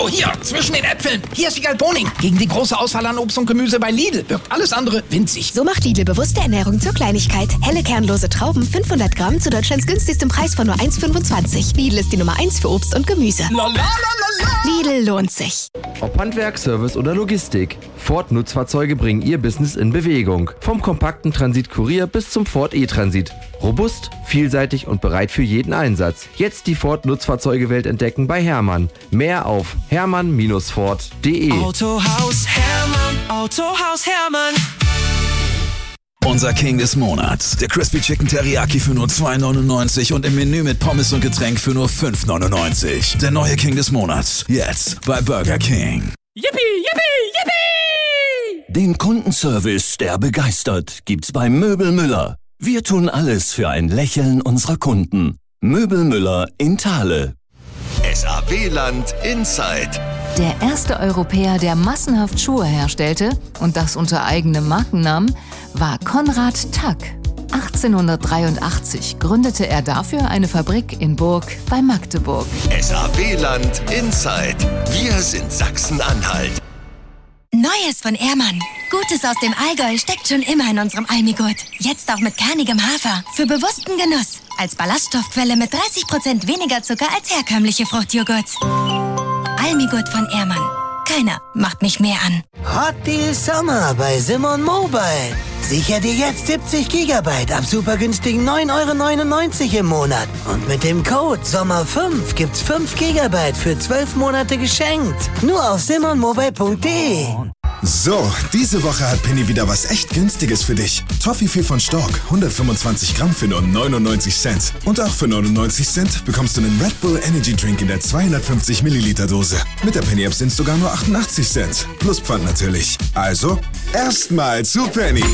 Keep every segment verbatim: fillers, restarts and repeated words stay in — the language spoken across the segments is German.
So, hier, zwischen den Äpfeln. Hier ist Wiegald Boning. Gegen die große Auswahl an Obst und Gemüse bei Lidl wirkt alles andere winzig. So macht Lidl bewusste Ernährung zur Kleinigkeit. Helle kernlose Trauben, fünfhundert Gramm zu Deutschlands günstigstem Preis von nur eins Komma fünfundzwanzig. Lidl ist die Nummer eins für Obst und Gemüse. La, la, la, la, la. Lidl lohnt sich. Ob Handwerk, Service oder Logistik, Ford Nutzfahrzeuge bringen Ihr Business in Bewegung. Vom kompakten Transit Kurier bis zum Ford E-Transit. Robust, vielseitig und bereit für jeden Einsatz. Jetzt die Ford Nutzfahrzeugewelt entdecken bei Hermann. Mehr auf hermann Bindestrich ford punkt de. Autohaus Hermann, Autohaus Hermann. Unser King des Monats. Der Crispy Chicken Teriyaki für nur zwei neunundneunzig und im Menü mit Pommes und Getränk für nur fünf neunundneunzig. Der neue King des Monats. Jetzt bei Burger King. Yippie, yippie, yippie! Den Kundenservice, der begeistert, gibt's bei Möbel Müller. Wir tun alles für ein Lächeln unserer Kunden. Möbel Müller in Thale. S A W-Land Inside. Der erste Europäer, der massenhaft Schuhe herstellte, und das unter eigenem Markennamen, war Konrad Tack. achtzehnhundertdreiundachtzig gründete er dafür eine Fabrik in Burg bei Magdeburg. S A W-Land Inside. Wir sind Sachsen-Anhalt. Neues von Ehrmann. Gutes aus dem Allgäu steckt schon immer in unserem Almigurt. Jetzt auch mit kernigem Hafer. Für bewussten Genuss. Als Ballaststoffquelle mit dreißig Prozent weniger Zucker als herkömmliche Fruchtjoghurts. Almigurt von Ehrmann. Keiner macht mich mehr an. Hot Deal Sommer bei Simon Mobile. Sicher dir jetzt siebzig Gigabyte ab super günstigen neun Euro neunundneunzig im Monat. Und mit dem Code Sommer fünf gibt's fünf Gigabyte für zwölf Monate geschenkt. Nur auf simon mobile punkt de. So, diese Woche hat Penny wieder was echt Günstiges für dich. Toffifee von Stork, hundertfünfundzwanzig Gramm für nur neunundneunzig Cent. Und auch für neunundneunzig Cent bekommst du einen Red Bull Energy Drink in der zweihundertfünfzig Milliliter Dose. Mit der Penny App sind es sogar nur achtundachtzig Cent. Plus Pfand natürlich. Also, erstmal zu Penny.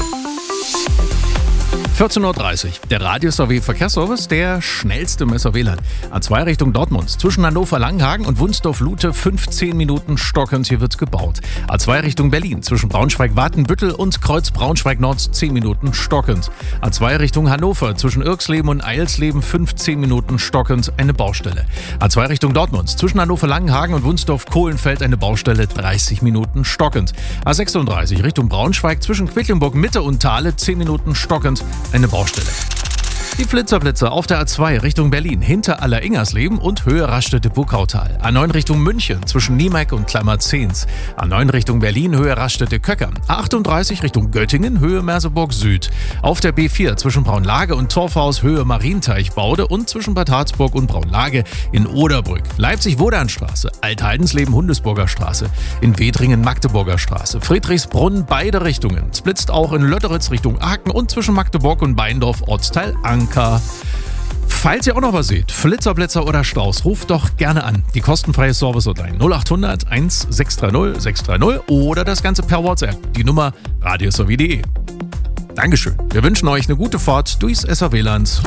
vierzehn Uhr dreißig. Der Radius S A W Verkehrsservice, der schnellste im S A W-Land. A zwei Richtung Dortmund. Zwischen Hannover-Langenhagen und Wunsdorf-Lute fünfzehn Minuten stockend. Hier wird gebaut. A zwei Richtung Berlin. Zwischen Braunschweig-Watenbüttel und Kreuz Braunschweig-Nord zehn Minuten stockend. A zwei Richtung Hannover. Zwischen Irksleben und Eilsleben fünfzehn Minuten stockend. Eine Baustelle. A zwei Richtung Dortmund. Zwischen Hannover-Langenhagen und Wunsdorf-Kohlenfeld eine Baustelle. dreißig Minuten stockend. A sechsunddreißig Richtung Braunschweig. Zwischen Quedlinburg-Mitte und Thale zehn Minuten stockend. Eine Baustelle. Die Flitzerblitze auf der A zwei Richtung Berlin hinter Aller-Ingersleben und Höhe Raststätte-Buckautal. A neun Richtung München zwischen Niemeck und Klammerzehns. A neun Richtung Berlin Höhe Raststätte-Köcker. A achtunddreißig Richtung Göttingen Höhe Merseburg Süd. Auf der B vier zwischen Braunlage und Torfhaus Höhe Marienteichbaude und zwischen Bad Harzburg und Braunlage in Oderbrück. Leipzig-Wodanstraße, Althaldenssleben Hundesburger Straße. In Wedringen Magdeburger Straße. Friedrichsbrunn beide Richtungen. Splitzt auch in Lötteritz Richtung Aachen und zwischen Magdeburg und Beindorf Ortsteil Anker. Falls ihr auch noch was seht, Flitzerblitzer oder Strauß, ruft doch gerne an. Die kostenfreie Service-Hotline null acht hundert eins sechs drei null sechs drei null oder das Ganze per WhatsApp. Die Nummer radius s a w punkt de. Dankeschön. Wir wünschen euch eine gute Fahrt durchs S A W-Land.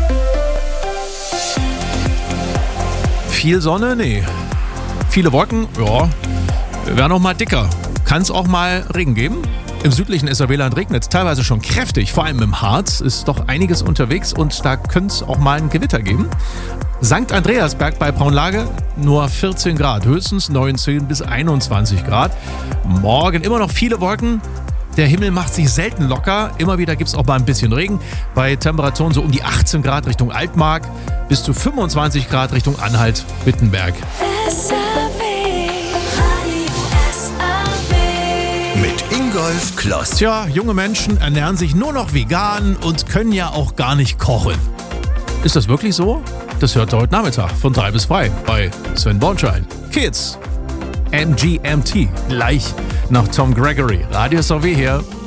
Viel Sonne? Nee. Viele Wolken? Ja. Wir werden auch mal dicker. Kann es auch mal Regen geben? Im südlichen S A W-Land regnet es teilweise schon kräftig, vor allem im Harz ist doch einiges unterwegs und da könnte es auch mal ein Gewitter geben. Sankt Andreasberg bei Braunlage nur vierzehn Grad, höchstens neunzehn bis einundzwanzig Grad. Morgen immer noch viele Wolken, der Himmel macht sich selten locker, immer wieder gibt es auch mal ein bisschen Regen. Bei Temperaturen so um die achtzehn Grad Richtung Altmark, bis zu fünfundzwanzig Grad Richtung Anhalt-Wittenberg. Mit Ingolf Kloss. Tja, junge Menschen ernähren sich nur noch vegan und können ja auch gar nicht kochen. Ist das wirklich so? Das hört ihr heute Nachmittag von drei bis frei bei Sven Bornschein. Kids, M G M T, gleich nach Tom Gregory. Radio S A W hier.